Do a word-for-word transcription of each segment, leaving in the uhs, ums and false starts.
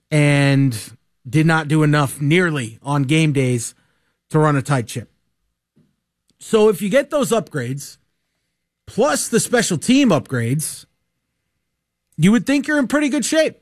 and did not do enough nearly on game days to run a tight ship. So if you get those upgrades, plus the special team upgrades, you would think you're in pretty good shape.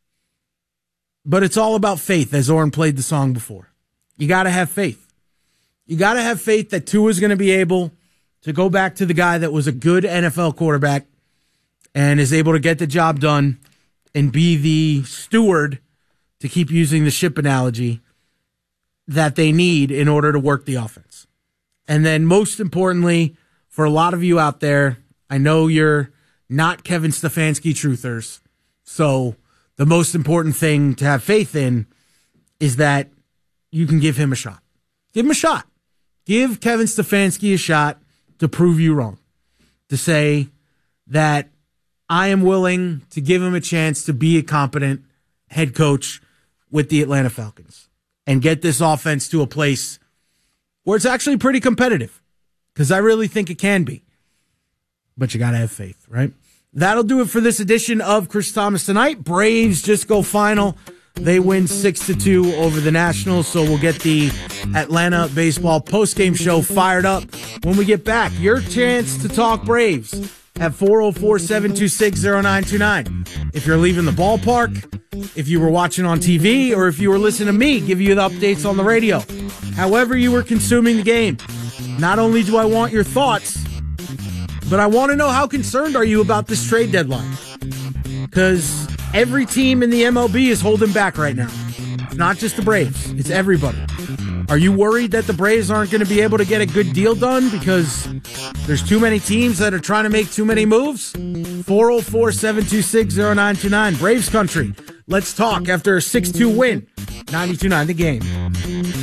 But it's all about faith, as Oren played the song before. You got to have faith. You got to have faith that Tua's going to be able to go back to the guy that was a good N F L quarterback and is able to get the job done and be the steward, to keep using the ship analogy, that they need in order to work the offense. And then most importantly, for a lot of you out there, I know you're not Kevin Stefanski truthers, so the most important thing to have faith in is that you can give him a shot. Give him a shot. Give Kevin Stefanski a shot to prove you wrong. To say that I am willing to give him a chance to be a competent head coach with the Atlanta Falcons and get this offense to a place where it's actually pretty competitive, because I really think it can be. But you got to have faith, right? That'll do it for this edition of Chris Thomas Tonight. Braves just go final. They win six to two over the Nationals, so we'll get the Atlanta baseball postgame show fired up when we get back. Your chance to talk Braves at four oh four, seven two six, oh nine two nine. If you're leaving the ballpark, if you were watching on T V, or if you were listening to me give you the updates on the radio. However you were consuming the game. Not only do I want your thoughts, but I want to know, how concerned are you about this trade deadline? Because every team in the M L B is holding back right now. It's not just the Braves. It's everybody. Are you worried that the Braves aren't going to be able to get a good deal done because there's too many teams that are trying to make too many moves? four oh four, seven two six, oh nine two nine. Braves country. Let's talk after a six two win. ninety-two nine The Game.